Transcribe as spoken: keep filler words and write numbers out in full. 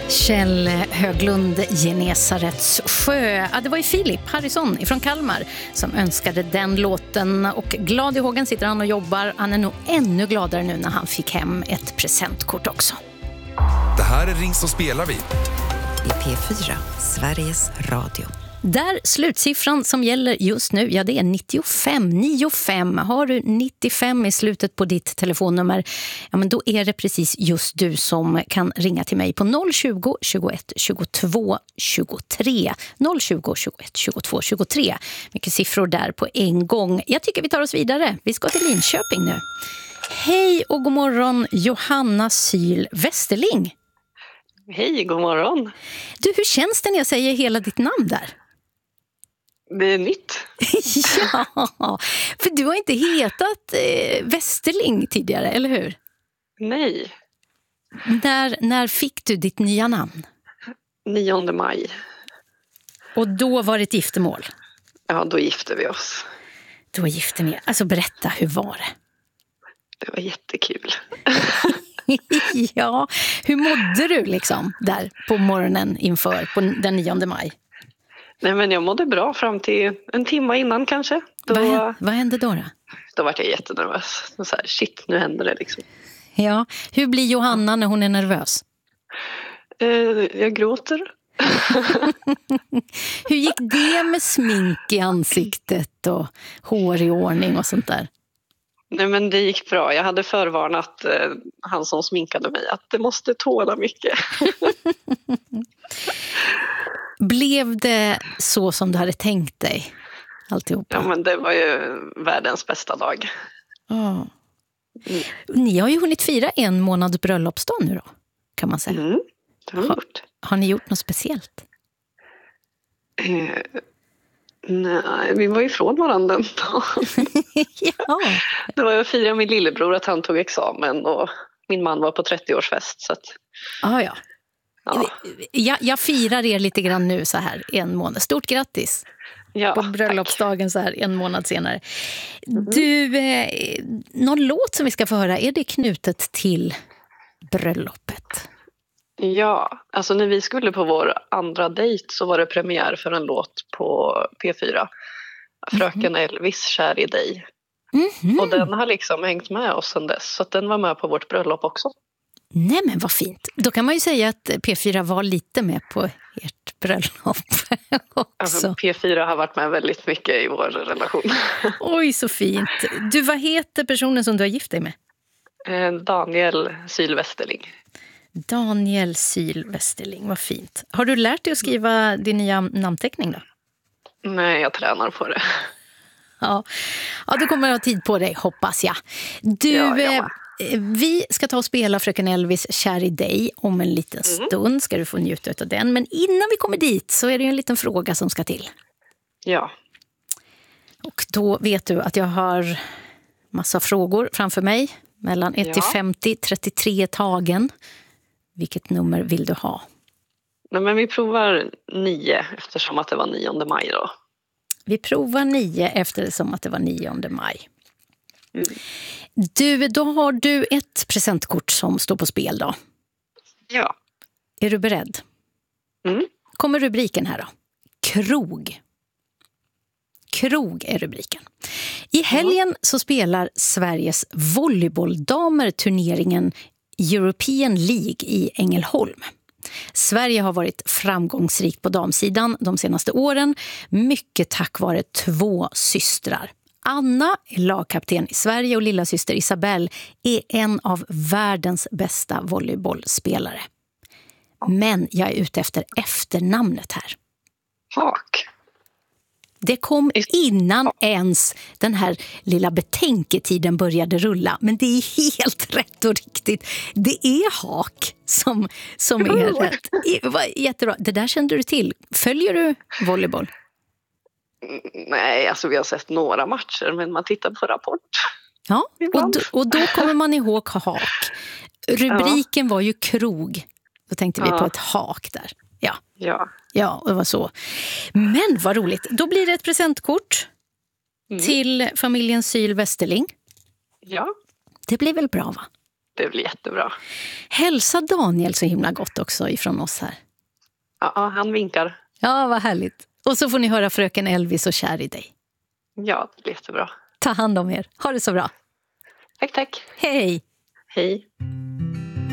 Kjell Höglund, Genesarets sjö. Ja, det var ju Filip Harrison från Kalmar som önskade den låten, och glad i hågen sitter han och jobbar. Han är nog ännu gladare nu när han fick hem ett presentkort också. Det här är Ring så spelar vi i P fyra, Sveriges Radio. Där slutsiffran som gäller just nu, ja det är nittiofem. nittiofem. Har du nittiofem i slutet på ditt telefonnummer, ja men då är det precis just du som kan ringa till mig på noll tjugo, tjugoett, tjugotvå, tjugotre. noll tjugo, tjugoett, tjugotvå, tjugotre. Mycket siffror där på en gång. Jag tycker vi tar oss vidare. Vi ska till Linköping nu. Hej och god morgon, Johanna Syl Westerling. Hej, god morgon. Du, hur känns det när jag säger hela ditt namn där? Det är nytt. Ja, för du har inte hetat eh, Westerling tidigare, eller hur? Nej. När, när fick du ditt nya namn? nionde maj. Och då var det ett giftermål? Ja, då gifte vi oss. Då gifte ni. Alltså berätta, hur var det? Det var jättekul. Ja, hur mådde du liksom där på morgonen inför på den nionde maj? Nej, men jag mådde bra fram till en timme innan kanske. Då, vad, hände, vad hände då då? Då var jag jättenervös. Så här, shit, nu händer det liksom. Ja, hur blir Johanna när hon är nervös? Eh, jag gråter. Hur gick det med smink i ansiktet och hår i ordning och sånt där? Nej, men det gick bra. Jag hade förvarnat eh, han som sminkade mig att det måste tåla mycket. Blev det så som du hade tänkt dig? Alltihopa? Ja, men det var ju världens bästa dag. Oh. Mm. Ni har ju hunnit fira en månads bröllopsdag nu då, kan man säga. Mm, det har vi har, gjort. Har ni gjort något speciellt? Eh, nej, vi var ifrån varandra en dag. Ja. Det var jag firade min lillebror att han tog examen och min man var på trettioårsfest. Så att, ah, ja. ja. Jag, jag firar er lite grann nu så här en månad. Stort grattis Ja, på bröllopsdagen tack. Så här en månad senare. Mm. Du, eh, någon låt som vi ska få höra, är det knutet till bröllopet? Ja, alltså när vi skulle på vår andra dejt så var det premiär för en låt på P fyra. Fröken mm. Elvis, Kär i dig. Mm-hmm. Och den har liksom hängt med oss sedan dess. Så att den var med på vårt bröllop också. Nej men vad fint. Då kan man ju säga att P fyra var lite med på ert bröllop också. Alltså, P fyra har varit med väldigt mycket i vår relation. Oj, så fint. Du, vad heter personen som du har gift dig med? Daniel Syl Westerling. Daniel Syl Westerling, vad fint. Har du lärt dig att skriva din nya namnteckning då? Nej, jag tränar på det. Ja, ja du kommer att ha tid på dig, hoppas jag. Du, ja, jag vi ska ta och spela Fröken Elvis Kär i dig om en liten mm. stund. Ska du få njuta av den. Men innan vi kommer dit så är det ju en liten fråga som ska till. Ja. Och då vet du att jag har massa frågor framför mig. Mellan ett till femtio, trettiotre tagen. Vilket nummer vill du ha? Nej, men vi provar nio eftersom att det var nionde maj då. Vi provar nio eftersom att det var nionde maj. Mm. Du, då har du ett presentkort som står på spel då. Ja. Är du beredd? Mm. Kommer rubriken här då. Krog. Krog är rubriken. I helgen så spelar Sveriges volleybolldamer turneringen European League i Ängelholm. Sverige har varit framgångsrikt på damsidan de senaste åren, mycket tack vare två systrar. Anna är lagkapten i Sverige och lilla syster Isabelle är en av världens bästa volleybollspelare. Men jag är ute efter efternamnet här. Haak. Det kom innan ens den här lilla betänketiden började rulla. Men det är helt rätt och riktigt. Det är Haak som, som är rätt. Jättebra. Det där kände du till. Följer du volleyboll? Nej, alltså vi har sett några matcher men man tittar på Rapport. Ja, och då, och då kommer man ihåg Haak. Rubriken ja. var ju krog. Då tänkte vi ja. på ett hak där. Ja. Ja. Ja, det var så. Men vad roligt. Då blir det ett presentkort mm. till familjen Syl Westerling. Ja. Det blir väl bra, va? Det blir jättebra. Hälsa Daniel så himla gott också ifrån oss här. Ja, han vinkar. Ja, vad härligt. Och så får ni höra fröken Elvis och Kär i dig. Ja, det blir jättebra. Ta hand om er. Ha det så bra. Tack, tack. Hej! Hej.